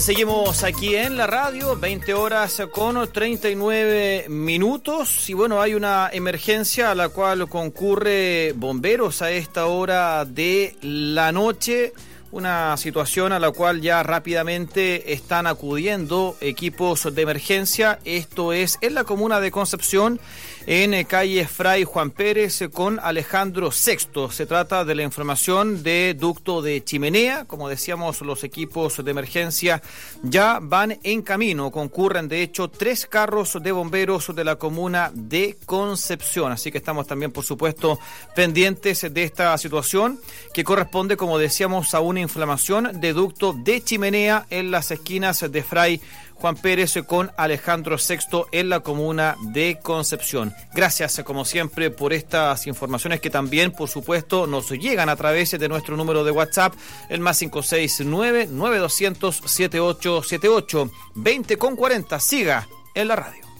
Seguimos aquí en la radio, 20 horas con 39 minutos y bueno, hay una emergencia a la cual concurre bomberos a esta hora de la noche, una situación a la cual ya rápidamente están acudiendo equipos de emergencia. Esto es en la comuna de Concepción, en calle Fray Juan Pérez con Alejandro VI. Se trata de la información de ducto de chimenea. Como decíamos, los equipos de emergencia ya van en camino. Concurren, de hecho, 3 carros de bomberos de la comuna de Concepción. Así que estamos también, por supuesto, pendientes de esta situación que corresponde, como decíamos, a una inflamación de ducto de chimenea en las esquinas de Fray Juan Pérez con Alejandro VI en la comuna de Concepción. Gracias, como siempre, por estas informaciones que también, por supuesto, nos llegan a través de nuestro número de WhatsApp, el más 569-9200-7878, 20 con 40. Siga en la radio.